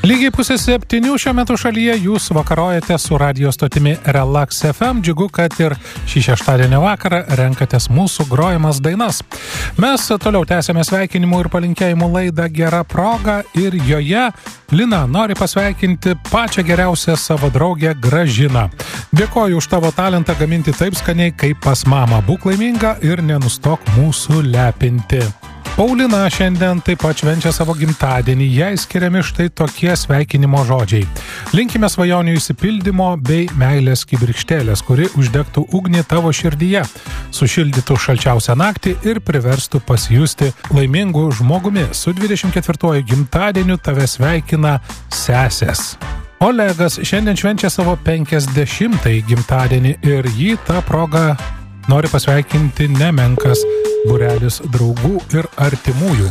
Lygiai 6:30 šiuo metu šalyje jūs vakarojate su radio stotimi Relax FM. Džiugu, kad ir šį šeštadienio vakarą renkatės mūsų grojamas dainas. Mes toliau tęsėme sveikinimų ir palinkėjimų laidą Gera proga ir joje Lina nori pasveikinti pačią geriausią savo draugę Gražiną. Dėkoju už tavo talentą gaminti taip skaniai kaip pas mamą. Būk laiminga ir nenustok mūsų lepinti. Paulina šiandien taip pat švenčia savo gimtadienį, jai skiriami štai tokie sveikinimo žodžiai. Linkime svajonių išsipildymo bei meilės kibirkštėlės, kuri uždegtų ugnį tavo širdyje, sušildytų šalčiausią naktį ir priverstų pasijusti laimingu žmogumi. Su 24 gimtadieniu tave sveikina sesės. Olegas šiandien švenčia savo 50 gimtadienį ir jį tą progą nori pasveikinti nemenkas būrelis draugų ir artimųjų.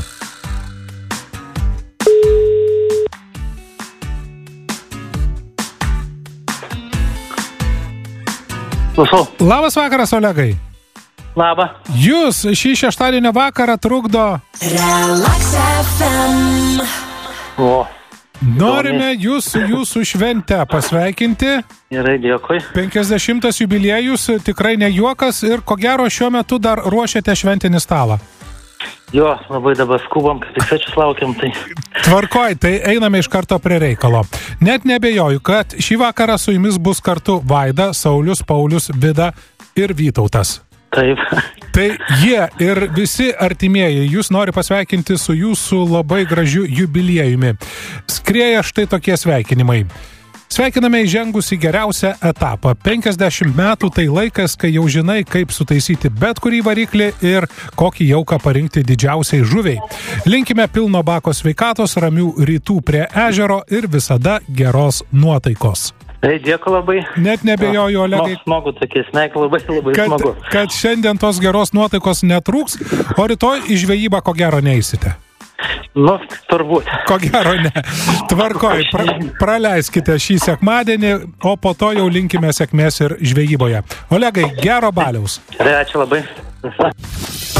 Klausau. Labas vakaras, Olegai. Labą. Jūs šį šeštadienio vakarą trukdo Relax FM. O. Norime jūs su jūsų švente pasveikinti. Gerai, dėkui. 50 jubiliejus, tikrai ne juokas ir ko gero šiuo metu dar ruošiate šventinį stalą. Jo, labai dabar skubam, kad tik svečius laukiam, tai... Tvarkoj, tai einame iš karto prie reikalo. Net nebejoju, kad šį vakarą su jumis bus kartu Vaida, Saulius, Paulius, Vida ir Vytautas. Taip. Tai jie ir visi artimieji jūs nori pasveikinti su jūsų labai gražiu jubiliejumi. Skrieja štai tokie sveikinimai. Sveikiname įžengus į geriausią etapą. 50 metų tai laikas, kai jau žinai, kaip sutaisyti bet kurį variklį ir kokį jauką parinkti didžiausiai žuviai. Linkime pilno bako sveikatos, ramių rytų prie ežero ir visada geros nuotaikos. Tai dėkui labai. Net nebejoju, Olegai, smagu tokie, smeik labai smagu. Kad šiandien tos geros nuotaikos netrūks, o rytoj į žvejybą ko gero neisite. Nu, turbūt. Ko gero ne. Tvarkoj, praleiskite šį sekmadienį, o po to jau linkime sėkmės ir žvejyboje. Olegai, gero baliaus. Gerai, ačiū labai.